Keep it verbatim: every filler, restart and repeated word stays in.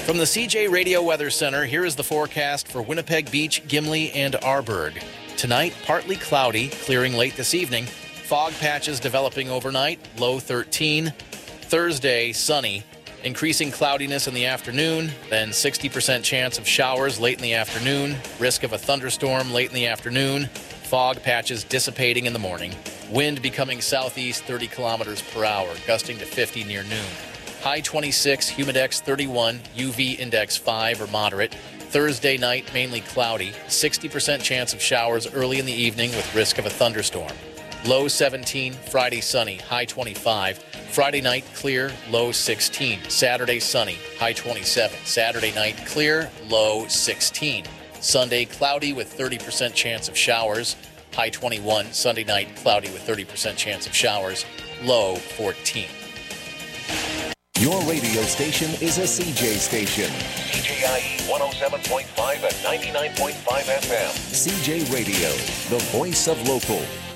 From the C J Radio Weather Center, here is the forecast for Winnipeg Beach, Gimli, and Arborg. Tonight, partly cloudy, clearing late this evening. Fog patches developing overnight, low thirteen. Thursday, sunny, increasing cloudiness in the afternoon, then sixty percent chance of showers late in the afternoon, risk of a thunderstorm late in the afternoon, fog patches dissipating in the morning, wind becoming southeast thirty kilometers per hour, gusting to fifty near noon. High twenty-six, humidex thirty-one, U V index five or moderate. Thursday night, mainly cloudy, sixty percent chance of showers early in the evening with risk of a thunderstorm. Low seventeen, Friday sunny, high twenty-five. Friday night clear, low sixteen. Saturday sunny, high twenty-seven. Saturday night clear, low sixteen. Sunday cloudy with thirty percent chance of showers, high twenty-one. Sunday night cloudy with thirty percent chance of showers, low fourteen. Your radio station is a C J station. C J I E one oh seven point five and ninety-nine point five F M. C J Radio, the voice of local.